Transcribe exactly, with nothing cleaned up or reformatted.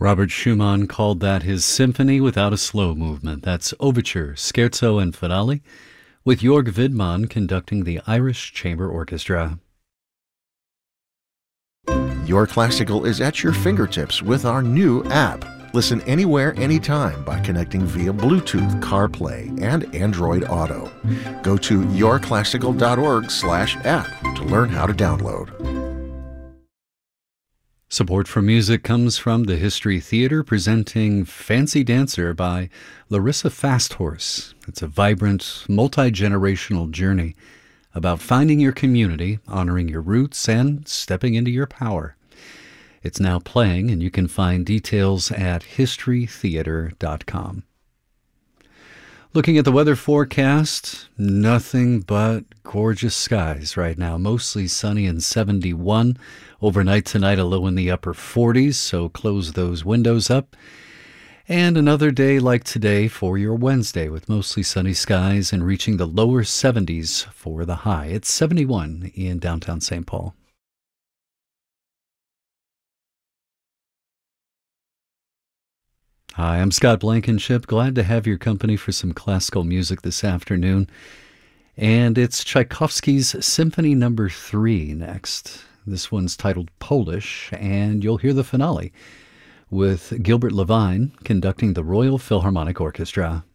Robert Schumann called that his symphony without a slow movement. That's Overture, Scherzo, and Finale, with Jörg Widmann conducting the Irish Chamber Orchestra. Your Classical is at your fingertips with our new app. Listen anywhere, anytime by connecting via Bluetooth, CarPlay, and Android Auto. Go to your classical dot org slash app to learn how to download. Support for music comes from the History Theater, presenting Fancy Dancer by Larissa Fasthorse. It's a vibrant, multi-generational journey about finding your community, honoring your roots, and stepping into your power. It's now playing, and you can find details at history theater dot com. Looking at the weather forecast, nothing but gorgeous skies right now. Mostly sunny and seventy-one. Overnight tonight, a low in the upper forties, so close those windows up. And another day like today for your Wednesday, with mostly sunny skies and reaching the lower seventies for the high. It's seventy-one in downtown Saint Paul. Hi, I'm Scott Blankenship. Glad to have your company for some classical music this afternoon. And it's Tchaikovsky's Symphony Number three next. This one's titled Polish, and you'll hear the finale with Gilbert Levine conducting the Royal Philharmonic Orchestra.